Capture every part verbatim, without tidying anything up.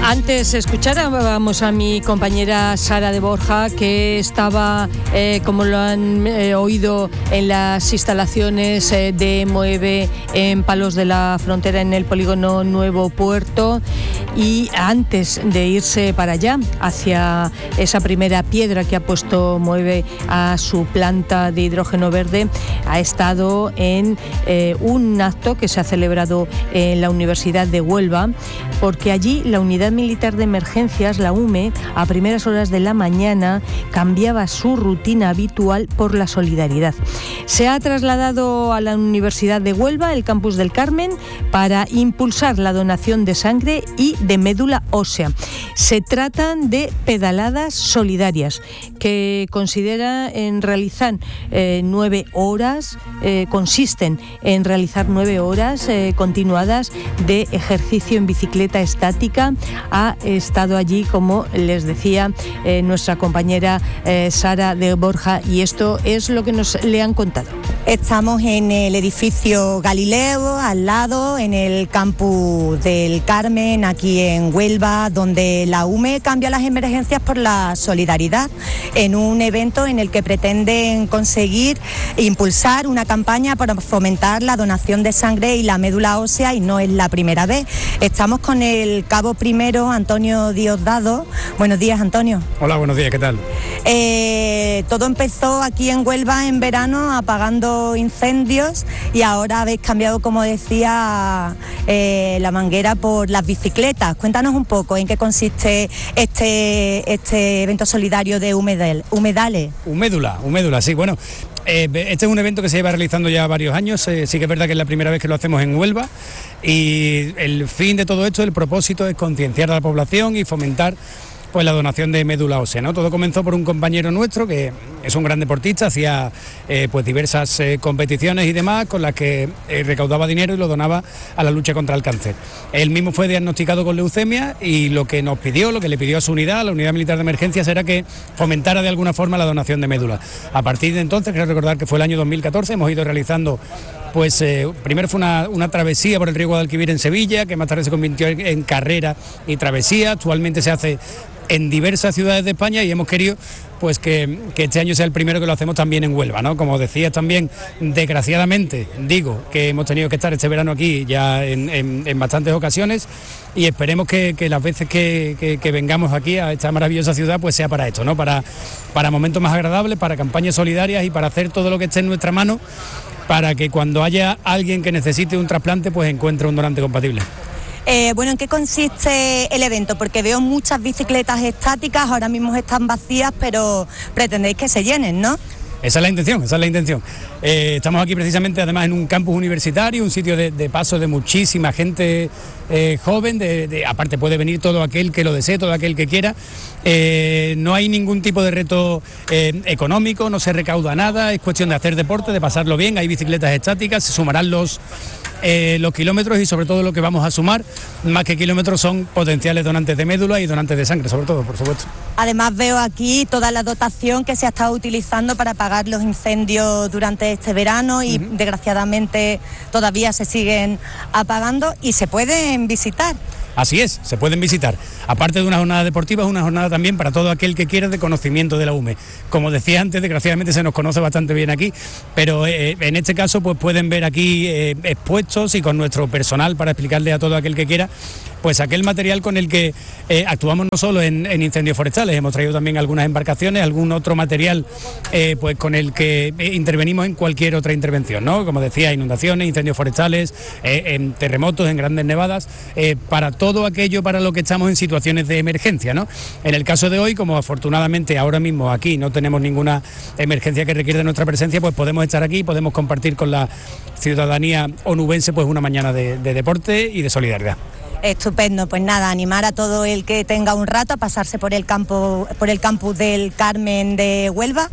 Antes escuchábamos a mi compañera Sara de Borja, que estaba, eh, como lo han eh, oído, en las instalaciones eh, de Moeve en Palos de la Frontera, en el polígono Nuevo Puerto, y antes de irse para allá, hacia esa primera piedra que ha puesto Moeve a su planta de hidrógeno verde, ha estado en eh, un acto que se ha celebrado en la Universidad de Huelva, porque allí la Unidad Militar de Emergencias, la U M E, a primeras horas de la mañana cambiaba su rutina habitual por la solidaridad. Se ha trasladado a la Universidad de Huelva, el campus del Carmen, para impulsar la donación de sangre y de médula ósea. Se tratan de pedaladas solidarias que considera en realizar eh, nueve horas, eh, consisten en realizar nueve horas eh, continuadas de ejercicio en bicicleta estática. Ha estado allí, como les decía, eh, nuestra compañera eh, Sara de Borja, y esto es lo que nos le han contado. Estamos en el edificio Galileo, al lado, en el campus del Carmen, aquí en Huelva, donde la U M E cambia las emergencias por la solidaridad, en un evento en el que pretenden conseguir impulsar una campaña para fomentar la donación de sangre y la médula ósea, y no es la primera vez. Estamos con el cabo primero, Antonio Diosdado. Buenos días, Antonio. Hola, buenos días, ¿qué tal? Eh, todo empezó aquí en Huelva en verano, apagando incendios, y ahora habéis cambiado, como decía, eh, la manguera por las bicicletas. Cuéntanos un poco en qué consiste este, este evento solidario de humedal, humedales. Humédula, Humédula, sí, bueno. Eh, este es un evento que se lleva realizando ya varios años, eh, sí que es verdad que es la primera vez que lo hacemos en Huelva, y el fin de todo esto, el propósito es concienciar a la población y fomentar pues la donación de médula ósea, ¿no? Todo comenzó por un compañero nuestro que es un gran deportista, hacía eh, pues diversas eh, competiciones y demás con las que eh, recaudaba dinero y lo donaba a la lucha contra el cáncer. Él mismo fue diagnosticado con leucemia, y lo que nos pidió, lo que le pidió a su unidad, a la Unidad Militar de Emergencias, era que fomentara de alguna forma la donación de médula. A partir de entonces, quiero recordar que fue el año dos mil catorce, hemos ido realizando, pues eh, primero fue una, una travesía por el río Guadalquivir en Sevilla, que más tarde se convirtió en, en carrera y travesía. Actualmente se hace en diversas ciudades de España, y hemos querido pues que, que este año sea el primero que lo hacemos también en Huelva, ¿no? Como decías también, desgraciadamente, digo que hemos tenido que estar este verano aquí ya en, en, en bastantes ocasiones, y esperemos que, que las veces que, que, que vengamos aquí a esta maravillosa ciudad pues sea para esto, ¿no? Para, para momentos más agradables, para campañas solidarias y para hacer todo lo que esté en nuestra mano para que cuando haya alguien que necesite un trasplante pues encuentre un donante compatible. Eh, bueno, ¿en qué consiste el evento? Porque veo muchas bicicletas estáticas, ahora mismo están vacías, pero pretendéis que se llenen, ¿no? Esa es la intención, esa es la intención. Eh, estamos aquí precisamente además en un campus universitario, un sitio de, de paso de muchísima gente eh, joven, de, de, aparte puede venir todo aquel que lo desee, todo aquel que quiera. Eh, no hay ningún tipo de reto eh, económico, no se recauda nada, es cuestión de hacer deporte, de pasarlo bien, hay bicicletas estáticas, se sumarán los... Eh, los kilómetros, y sobre todo lo que vamos a sumar, más que kilómetros, son potenciales donantes de médula y donantes de sangre, sobre todo, por supuesto. Además veo aquí toda la dotación que se ha estado utilizando para apagar los incendios durante este verano, y uh-huh. desgraciadamente todavía se siguen apagando, y se pueden visitar. Así es, se pueden visitar. Aparte de una jornada deportiva, es una jornada también para todo aquel que quiera de conocimiento de la U M E. Como decía antes, desgraciadamente se nos conoce bastante bien aquí, pero eh, en este caso pues pueden ver aquí eh, expuestos, y con nuestro personal para explicarle a todo aquel que quiera pues aquel material con el que eh, actuamos no solo en, en incendios forestales, hemos traído también algunas embarcaciones, algún otro material eh, pues con el que eh, intervenimos en cualquier otra intervención, ¿no? Como decía, inundaciones, incendios forestales, eh, en terremotos, en grandes nevadas, eh, para todo aquello para lo que estamos en situaciones de emergencia, ¿no? En el caso de hoy, como afortunadamente ahora mismo aquí no tenemos ninguna emergencia que requiera de nuestra presencia, pues podemos estar aquí, podemos compartir con la ciudadanía onubense pues una mañana de, de deporte y de solidaridad. Estupendo, pues nada, animar a todo el que tenga un rato a pasarse por el campo, por el campus del Carmen de Huelva,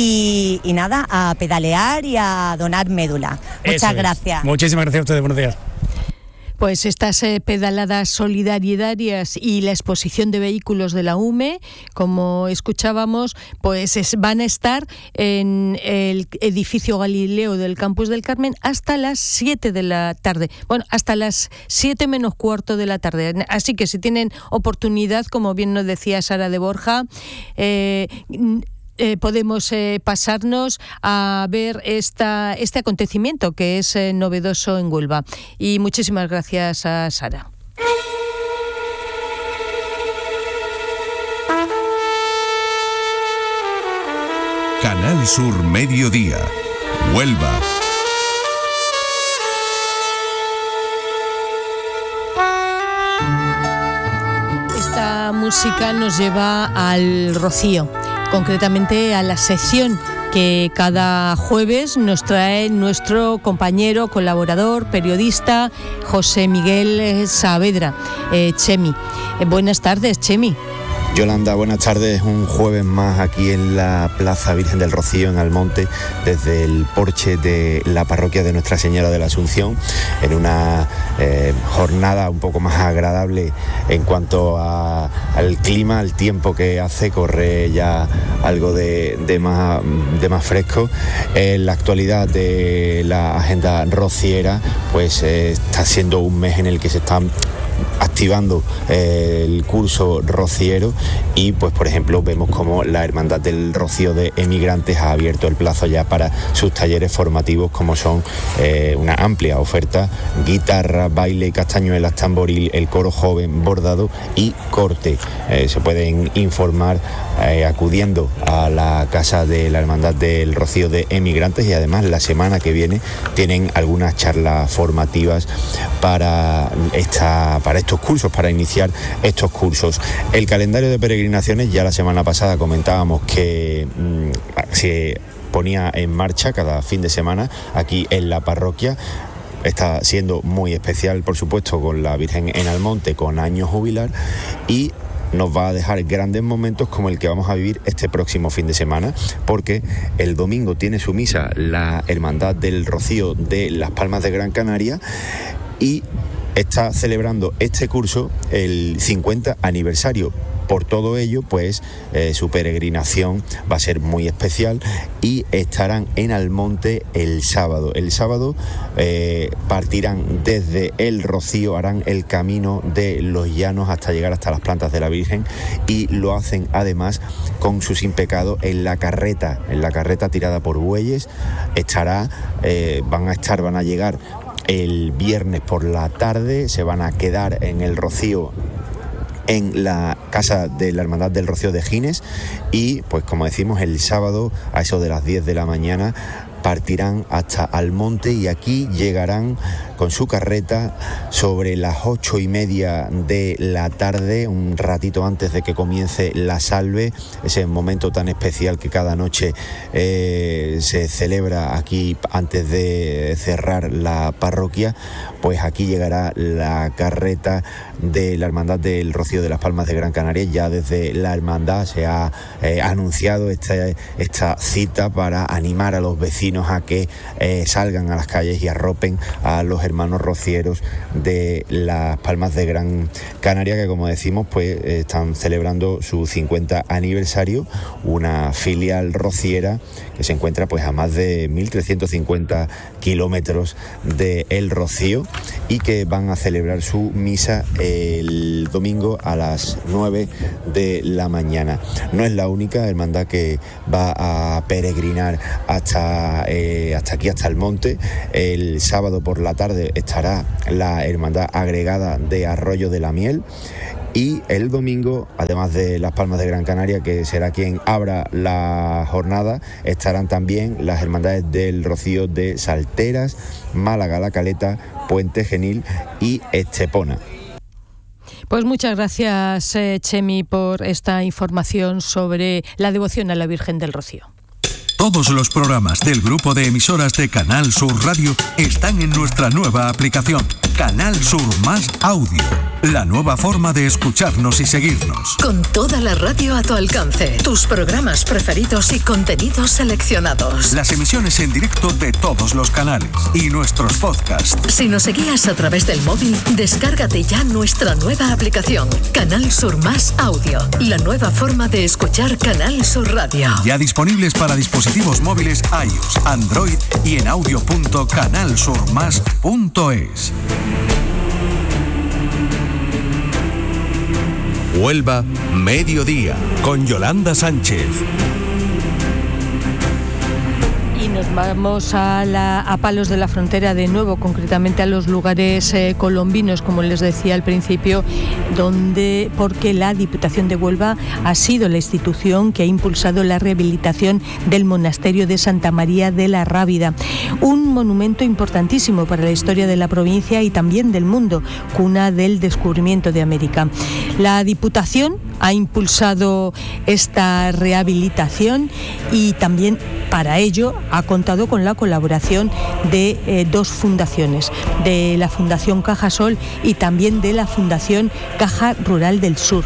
y, y nada, a pedalear y a donar médula. Muchas Eso gracias. Es. Muchísimas gracias a ustedes, buenos días. Pues estas eh, pedaladas solidarias y la exposición de vehículos de la U M E, como escuchábamos, pues es, van a estar en el edificio Galileo del Campus del Carmen hasta las siete de la tarde. Bueno, hasta las siete menos cuarto de la tarde. Así que si tienen oportunidad, como bien nos decía Sara de Borja, eh, Eh, podemos eh, pasarnos a ver esta, este acontecimiento que es eh, novedoso en Huelva. Y muchísimas gracias a Sara. Canal Sur Mediodía, Huelva. Esta música nos lleva al Rocío, concretamente a la sección que cada jueves nos trae nuestro compañero, colaborador, periodista José Miguel Saavedra, eh, Chemi. Eh, buenas tardes, Chemi. Yolanda, buenas tardes. Un jueves más aquí en la Plaza Virgen del Rocío, en Almonte, desde el porche de la parroquia de Nuestra Señora de la Asunción, en una eh, jornada un poco más agradable en cuanto a, al clima, al tiempo que hace. Corre ya algo de, de, más, de más fresco. En la actualidad de la agenda rociera, pues eh, está siendo un mes en el que se están activando eh, el curso rociero y pues por ejemplo vemos como la Hermandad del Rocío de Emigrantes ha abierto el plazo ya para sus talleres formativos, como son eh, una amplia oferta: guitarra, baile, castañuelas, tamboril, el coro joven, bordado y corte. Eh, se pueden informar eh, acudiendo a la casa de la Hermandad del Rocío de Emigrantes, y además la semana que viene tienen algunas charlas formativas para esta para estos cursos, para iniciar estos cursos. El calendario de peregrinaciones, ya la semana pasada comentábamos que mmm, se ponía en marcha cada fin de semana aquí en la parroquia. Está siendo muy especial, por supuesto, con la Virgen en Almonte, con año jubilar, y nos va a dejar grandes momentos como el que vamos a vivir este próximo fin de semana, porque el domingo tiene su misa la Hermandad del Rocío de Las Palmas de Gran Canaria y está celebrando este curso el cincuenta aniversario. Por todo ello, pues eh, su peregrinación va a ser muy especial y estarán en Almonte el sábado. El sábado eh, partirán desde el Rocío, harán el camino de los llanos hasta llegar hasta las plantas de la Virgen, y lo hacen además con su sin pecado en la carreta, en la carreta tirada por bueyes. Estará, eh, van a estar, van a llegar el viernes por la tarde, se van a quedar en el Rocío, en la casa de la Hermandad del Rocío de Gines, y pues como decimos, el sábado a eso de las diez de la mañana partirán hasta Almonte y aquí llegarán con su carreta sobre las ocho y media de la tarde, un ratito antes de que comience la salve, ese momento tan especial que cada noche eh, se celebra aquí antes de cerrar la parroquia. Pues aquí llegará la carreta de la Hermandad del Rocío de Las Palmas de Gran Canaria. Ya desde la Hermandad se ha eh, anunciado esta, esta cita para animar a los vecinos a que eh, salgan a las calles y arropen a los hermanos rocieros de Las Palmas de Gran Canaria, que como decimos pues eh, están celebrando su cincuenta aniversario, una filial rociera que se encuentra pues a más de mil trescientos cincuenta kilómetros de El Rocío, y que van a celebrar su misa el domingo a las nueve de la mañana. No es la única hermandad que va a peregrinar hasta, eh, hasta aquí, hasta el monte. El sábado por la tarde estará la hermandad agregada de Arroyo de la Miel, y el domingo, además de Las Palmas de Gran Canaria, que será quien abra la jornada, estarán también las hermandades del Rocío de Salteras, Málaga la Caleta, Puente Genil y Estepona. Pues muchas gracias, eh, Chemi, por esta información sobre la devoción a la Virgen del Rocío. Todos los programas del grupo de emisoras de Canal Sur Radio están en nuestra nueva aplicación, Canal Sur Más Audio. la nueva forma de escucharnos y seguirnos. Con toda la radio a tu alcance, tus programas preferidos y contenidos seleccionados. Las emisiones en directo de todos los canales y nuestros podcasts. Si nos seguías a través del móvil, descárgate ya nuestra nueva aplicación, Canal Sur Más Audio, la nueva forma de escuchar Canal Sur Radio. Ya disponibles para dispositivos móviles iOS, Android y en audio punto canal sur más punto es. Huelva, mediodía, con Yolanda Sánchez. Y nos vamos a, la, a Palos de la Frontera de nuevo, concretamente a los lugares eh, colombinos, como les decía al principio, donde porque la Diputación de Huelva ha sido la institución que ha impulsado la rehabilitación del monasterio de Santa María de la Rábida, un monumento importantísimo para la historia de la provincia y también del mundo, cuna del descubrimiento de América. La Diputación ha impulsado esta rehabilitación y también para ello ha contado con la colaboración de eh, dos fundaciones, de la Fundación Cajasol y también de la Fundación Caja Rural del Sur.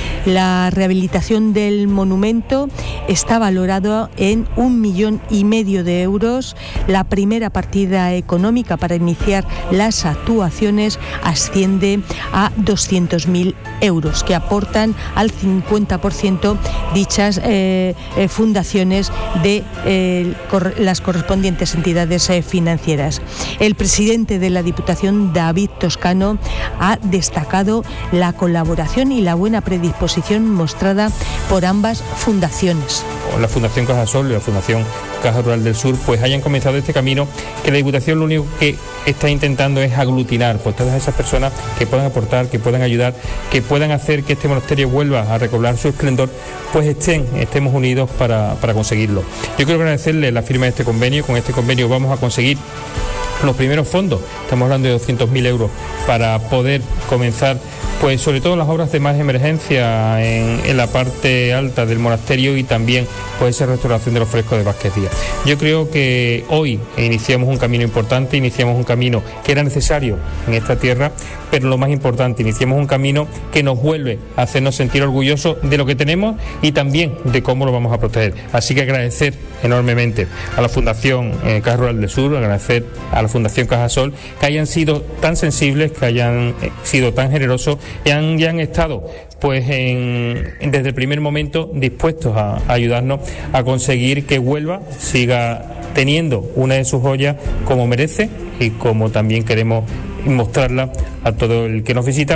La rehabilitación del monumento está valorado en un millón y medio de euros. La primera partida económica para iniciar las actuaciones asciende a doscientos mil euros, que aportan al cincuenta por ciento dichas eh, eh, fundaciones de eh, cor- las correspondientes entidades eh, financieras. El presidente de la Diputación, David Toscano, ha destacado la colaboración y la buena predisposición mostrada por ambas fundaciones. La Fundación Cajasol y la Fundación Caja Rural del Sur pues hayan comenzado este camino, que la Diputación lo único que está intentando es aglutinar pues todas esas personas que puedan aportar, que puedan ayudar, que puedan hacer que este monasterio vuelva a recobrar su esplendor, pues estén, estemos unidos para, para conseguirlo. Yo quiero agradecerle la firma de este convenio. Con este convenio vamos a conseguir los primeros fondos, estamos hablando de doscientos mil euros, para poder comenzar pues sobre todo las obras de más emergencia en, en la parte alta del monasterio y también pues esa restauración de los frescos de Vázquez Díaz. Yo creo que hoy iniciamos un camino importante, iniciamos un camino que era necesario en esta tierra, pero lo más importante, iniciamos un camino que nos vuelve a hacernos sentir orgullosos de lo que tenemos y también de cómo lo vamos a proteger. Así que agradecer enormemente a la Fundación eh, Caja Rural del Sur, agradecer a la Fundación Cajasol que hayan sido tan sensibles, que hayan eh, sido tan generosos y han, y han estado pues en, desde el primer momento dispuestos a, a ayudarnos a conseguir que Huelva siga teniendo una de sus joyas como merece y como también queremos mostrarla a todo el que nos visita.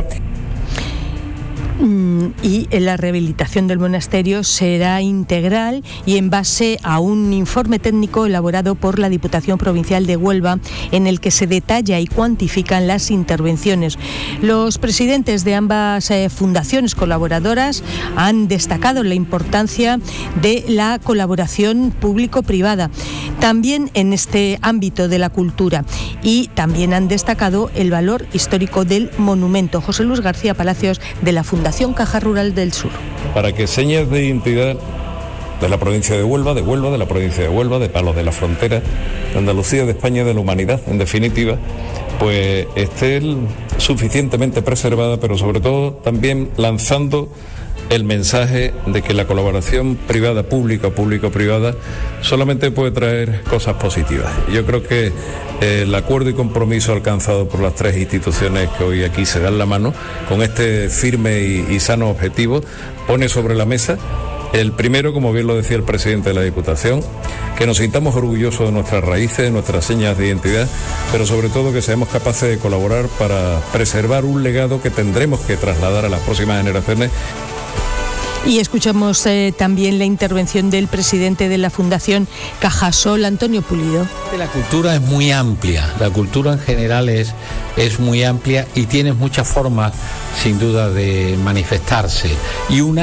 Y la rehabilitación del monasterio será integral y en base a un informe técnico elaborado por la Diputación Provincial de Huelva, en el que se detalla y cuantifican las intervenciones. Los presidentes de ambas eh, fundaciones colaboradoras han destacado la importancia de la colaboración público-privada, también en este ámbito de la cultura, y también han destacado el valor histórico del monumento. José Luis García Palacios, de la Fundación Caja Rural del Sur. Para que señas de identidad de la provincia de Huelva, de Huelva, de la provincia de Huelva, de Palos de la Frontera, de Andalucía, de España, de la humanidad, en definitiva, pues esté suficientemente preservada, pero sobre todo también lanzando el mensaje de que la colaboración privada, pública, público-privada, solamente puede traer cosas positivas. Yo creo que eh, el acuerdo y compromiso alcanzado por las tres instituciones que hoy aquí se dan la mano, con este firme y, y sano objetivo, pone sobre la mesa el primero, como bien lo decía el presidente de la Diputación, que nos sintamos orgullosos de nuestras raíces, de nuestras señas de identidad, pero sobre todo que seamos capaces de colaborar para preservar un legado que tendremos que trasladar a las próximas generaciones. Y escuchamos eh, también la intervención del presidente de la Fundación Cajasol, Antonio Pulido. La cultura es muy amplia, la cultura en general es, es muy amplia y tiene muchas formas, sin duda, de manifestarse. Y una